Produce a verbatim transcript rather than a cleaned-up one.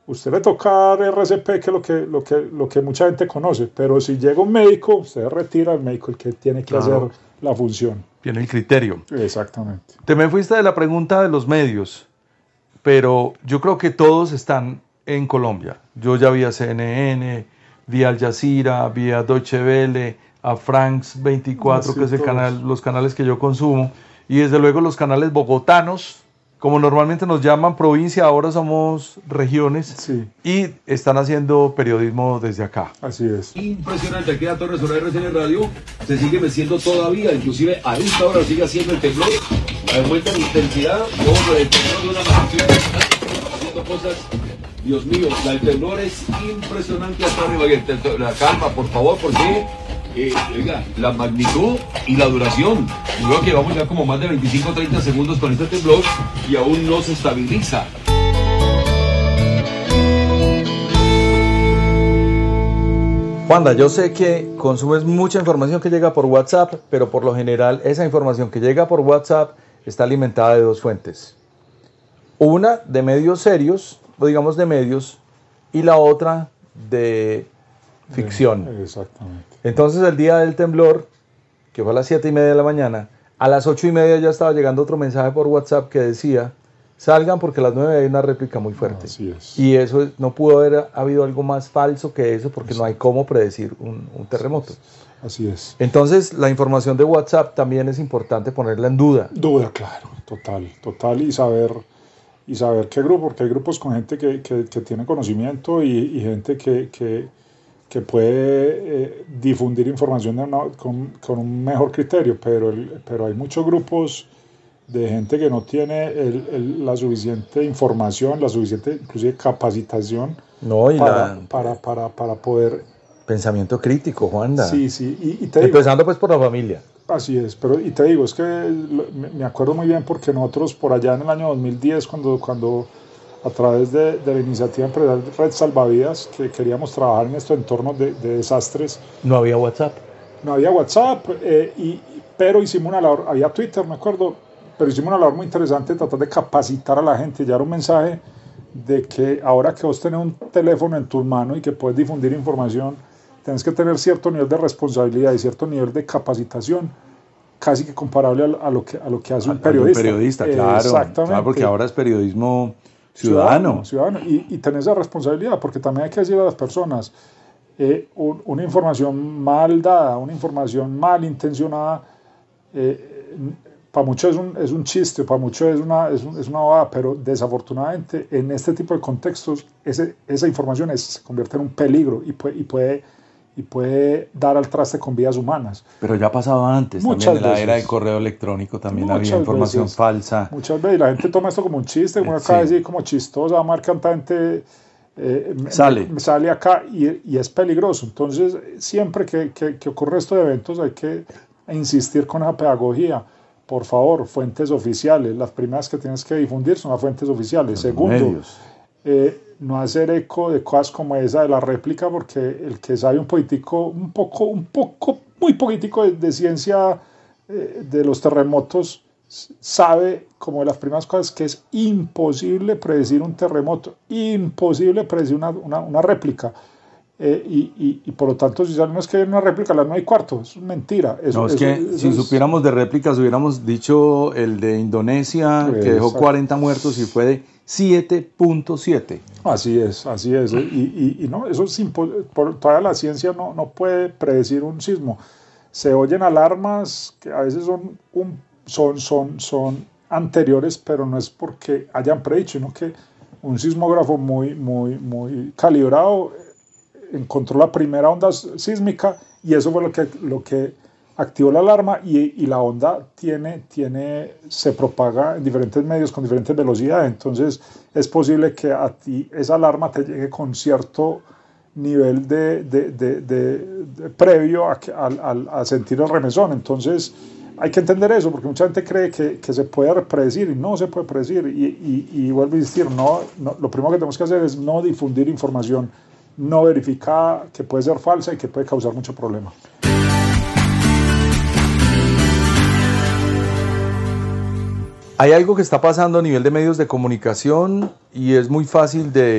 usted le toca dar R C P, que es lo que, lo, que, lo que mucha gente conoce, pero si llega un médico, usted retira al médico el que tiene que claro. hacer la función. Tiene el criterio. Exactamente. Te me fuiste de la pregunta de los medios, pero yo creo que todos están en Colombia. Yo ya vi a C N N, vi a Al Jazeera, vi a Deutsche Welle, a France veinticuatro, sí, que es el canal, los canales que yo consumo, y desde luego los canales bogotanos, como normalmente nos llaman provincia, ahora somos regiones, sí. y están haciendo periodismo desde acá. Así es. Impresionante, aquí a Torres Solar R C N Radio se sigue meciendo todavía, inclusive a esta hora sigue haciendo el temblor, aumenta la intensidad, como el temblor de una magnitud, haciendo cosas, Dios mío, el temblor es impresionante hasta arriba, la calma, por favor, porque... Eh, oiga, la magnitud y la duración. Yo creo que vamos ya como más de veinticinco a treinta segundos con este temblor y aún no se estabiliza. Juanda, yo sé que consumes mucha información que llega por WhatsApp, pero por lo general esa información que llega por WhatsApp está alimentada de dos fuentes. Una de medios serios, o digamos de medios, y la otra de ficción. Exactamente. Entonces el día del temblor, que fue a las siete y media de la mañana, a las ocho y media ya estaba llegando otro mensaje por WhatsApp que decía: salgan porque a las nueve hay una réplica muy fuerte. Así es. Y eso es, no pudo haber habido algo más falso que eso, porque no hay cómo predecir un, un terremoto. Así es. Entonces la información de WhatsApp también es importante ponerla en duda. Duda, claro, total, total, y saber, y saber qué grupo, porque hay grupos con gente que, que, que tiene conocimiento y, y gente que... que que puede eh, difundir información de una, con, con un mejor criterio, pero, el, pero hay muchos grupos de gente que no tiene el, el, la suficiente información, la suficiente inclusive capacitación no, y para, la... para, para, para poder... Pensamiento crítico, Juanda. Sí, sí, y, y te Empezando digo, pues por la familia. Así es, pero y te digo, es que me acuerdo muy bien porque nosotros por allá en el año dos mil diez, cuando... cuando a través de, de la iniciativa empresarial Red Salvavidas, que queríamos trabajar en estos entornos de, de desastres. No había WhatsApp. No había WhatsApp, eh, y, pero hicimos una labor, había Twitter, me acuerdo, pero hicimos una labor muy interesante de tratar de capacitar a la gente, ya era un mensaje de que ahora que vos tenés un teléfono en tus manos y que puedes difundir información, tenés que tener cierto nivel de responsabilidad y cierto nivel de capacitación, casi que comparable a, a, lo, que, a lo que hace un periodista. Un periodista, claro. Eh, exactamente. Claro, porque ahora es periodismo... Ciudadano. Ciudadano, ciudadano. Y, y tener esa responsabilidad, porque también hay que decir a las personas, eh, un, una información mal dada, una información mal intencionada, eh, para muchos es un, es un chiste, para muchos es una, es, un, es una bobada, pero desafortunadamente en este tipo de contextos ese, esa información es, se convierte en un peligro y puede, y puede y puede dar al traste con vidas humanas. Pero ya pasaba antes, muchas también en la veces. era del correo electrónico también muchas había información veces, falsa. Muchas veces la gente toma esto como un chiste, como acaba de decir, como chistosa, marcantante, eh, sale. Me, sale acá y, y es peligroso. Entonces, siempre que, que, que ocurre estos eventos hay que insistir con esa pedagogía. Por favor, fuentes oficiales. Las primeras que tienes que difundir son las fuentes oficiales. Los Segundo, eh, no hacer eco de cosas como esa de la réplica, porque el que sabe un político, un poco, un poco, muy poquitico de, de ciencia eh, de los terremotos, sabe como de las primeras cosas que es imposible predecir un terremoto, imposible predecir una, una, una réplica. Eh, y, y, y por lo tanto, si sabemos que hay una réplica, la no hay cuarto, es mentira. Eso, no, es eso, que eso si es... supiéramos de réplicas, hubiéramos dicho el de Indonesia, Exacto. que dejó cuarenta muertos y fue de siete punto siete. Así es, así es. Y, y, y no, eso es impo- por, todavía la ciencia no, no puede predecir un sismo. Se oyen alarmas que a veces son, un, son, son, son anteriores, pero no es porque hayan predicho, sino que un sismógrafo muy, muy, muy calibrado encontró la primera onda sísmica y eso fue lo que, lo que activó la alarma y, y la onda tiene, tiene, se propaga en diferentes medios con diferentes velocidades. Entonces es posible que a ti esa alarma te llegue con cierto nivel de, de, de, de, de previo a, a, a sentir el remesón. Entonces hay que entender eso, porque mucha gente cree que, que se puede predecir y no se puede predecir. Y, y, y vuelvo a insistir, no, no, lo primero que tenemos que hacer es no difundir información no verificada, que puede ser falsa y que puede causar mucho problema. Hay algo que está pasando a nivel de medios de comunicación y es muy fácil de